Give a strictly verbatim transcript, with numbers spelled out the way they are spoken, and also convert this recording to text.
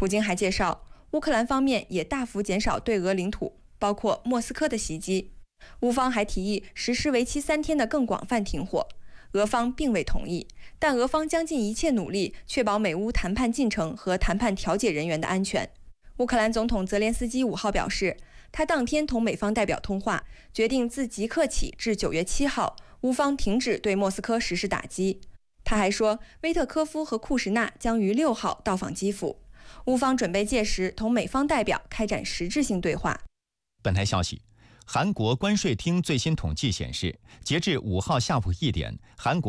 普京还介绍，乌克兰方面也大幅减少对俄领土，包括莫斯科的袭击。乌方还提议实施为期三天的更广泛停火，俄方并未同意，但俄方将尽一切努力确保美乌谈判进程和谈判调解人员的安全。乌克兰总统泽连斯基五号表示，他当天同美方代表通话，决定自即刻起至九月七号，乌方停止对莫斯科实施打击。他还说，威特科夫和库什纳将于六号到访基辅，乌方准备届时同美方代表开展实质性对话。 本台消息，韩国关税厅最新统计显示，截至五号下午一点，韩国